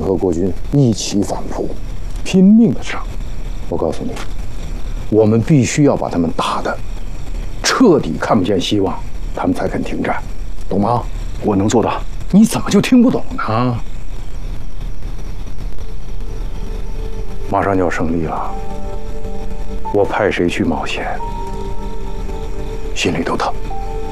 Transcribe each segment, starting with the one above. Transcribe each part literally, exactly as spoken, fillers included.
和国军一起反扑，拼命的上。我告诉你，我们必须要把他们打得彻底看不见希望，他们才肯停战，懂吗？ 我能做到。 你怎么就听不懂呢？马上就要胜利了，我派谁去冒险，心里都疼。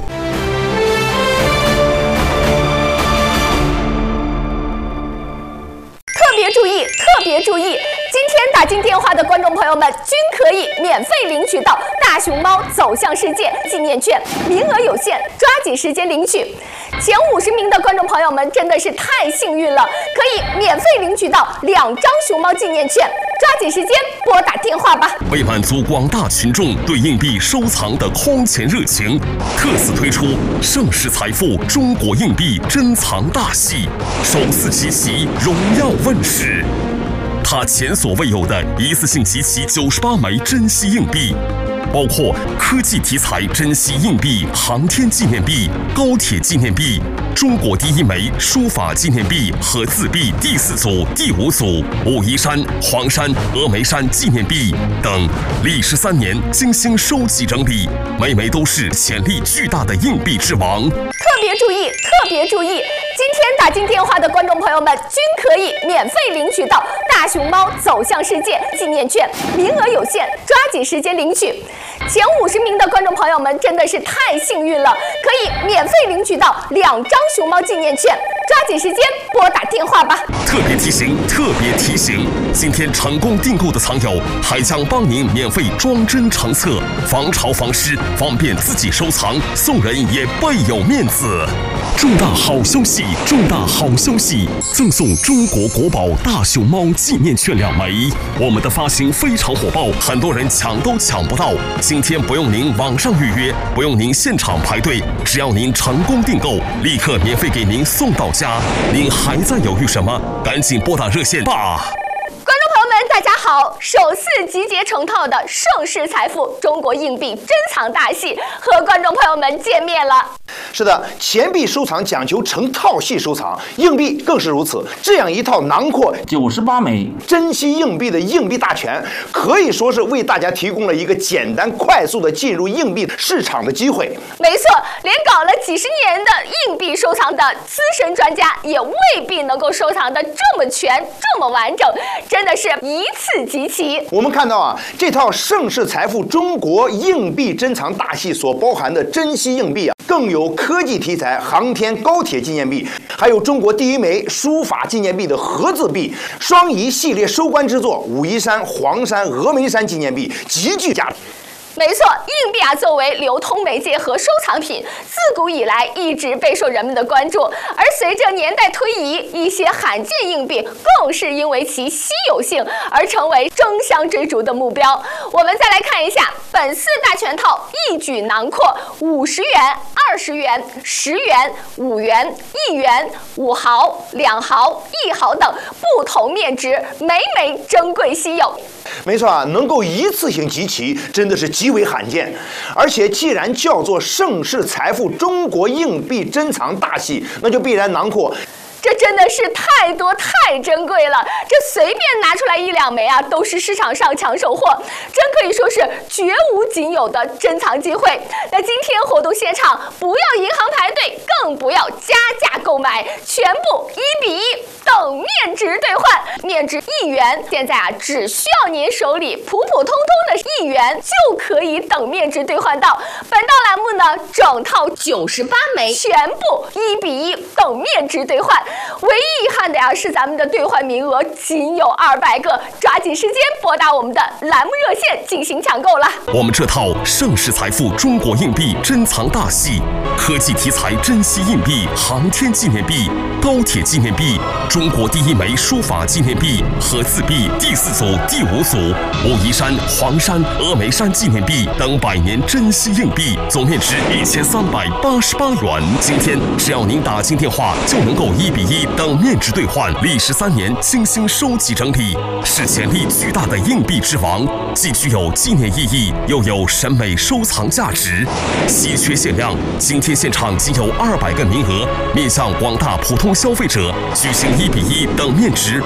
特别注意，特别注意！今天打进电话的观众朋友们均可以免费领取到大熊猫走向世界纪念券，名额有限，抓紧时间领取。前五十名的观众朋友们真的是太幸运了，可以免费领取到两张熊猫纪念券，抓紧时间拨打电话吧。 为满足广大群众对硬币收藏的空前热情，特此推出盛世财富中国硬币珍藏大戏，首次集齐荣耀问世。它前所未有的一次性集齐九十八枚珍稀硬币，包括科技题材珍稀硬币、航天纪念币、高铁纪念币、中国第一枚书法纪念币和字币第四组、第五组、武夷山、黄山、峨眉山纪念币等，历时三年精心收集整理，每枚都是潜力巨大的硬币之王。 特别注意，特别注意！今天打进电话的观众朋友们均可以免费领取到大熊猫走向世界纪念券，名额有限，抓紧时间领取。前五十名的观众朋友们真的是太幸运了，可以免费领取到两张熊猫纪念券，抓紧时间拨打电话吧。 特别提醒，特别提醒，今天成功订购的藏友还将帮您免费装帧成册，防潮防湿，方便自己收藏，送人也倍有面子。重大好消息！重大好消息！赠送中国国宝大熊猫纪念券两枚。我们的发行非常火爆，很多人抢都抢不到。今天不用您网上预约，不用您现场排队，只要您成功订购，立刻免费给您送到家。您还在犹豫什么？赶紧拨打热线吧！ 观众朋友们，大家好！首次集结成套的盛世财富中国硬币珍藏大戏和观众朋友们见面了。 是的，钱币收藏讲究成套系收藏，硬币更是如此。这样一套囊括九十八枚珍稀硬币的硬币大全，可以说是为大家提供了一个简单快速的进入硬币市场的机会。 没错，连搞了几十年的硬币收藏的资深专家也未必能够收藏的这么全、这么完整，真的是一次集齐。 我们看到啊，这套盛世财富中国硬币珍藏大戏所包含的珍稀硬币啊，更有科技题材航天高铁纪念币，还有中国第一枚书法纪念币的合字币，双仪系列收官之作武夷山、黄山、峨眉山纪念币极具价值。 没错，硬币啊，作为流通媒介和收藏品，自古以来一直备受人们的关注。而随着年代推移，一些罕见硬币更是因为其稀有性而成为争相追逐的目标。我们再来看一下本次大全套，一举囊括五十元、二十元、十元、五元、一元、五毫、两毫、一毫等不同面值，每每珍贵稀有。 没错啊，能够一次性集齐，真的是极为罕见。而且既然叫做盛世财富中国硬币珍藏大戏，那就必然囊括。 这真的是太多太珍贵了，这随便拿出来一两枚啊，都是市场上抢手货，真可以说是绝无仅有的珍藏机会。那今天活动现场，不要银行排队，更不要加价购买，全部一比一等面值兑换，面值一元，现在啊只需要您手里普普通通的一元就可以等面值兑换到。本档栏目呢，整套九十八枚，全部一比一等面值兑换。唯一遗憾的呀是咱们的兑换名额仅有二百个，抓紧时间拨打我们的栏目热线进行抢购了。 我们这套盛世财富中国硬币珍藏大戏，科技题材珍稀硬币、航天纪念币、高铁纪念币、中国第一枚书法纪念币和字币第四组、第五组、武夷山、黄山、峨眉山纪念币等百年珍稀硬币，总面值一千三百八十八元。今天只要您打进电话，就能够一比一等面值兑换，历时三年精心收集整理，是潜力巨大的硬币之王，既具有纪念意义，又有审美收藏价值，稀缺限量。今天现场仅有二百个名额，面向广大普通消费者举行一比一等面值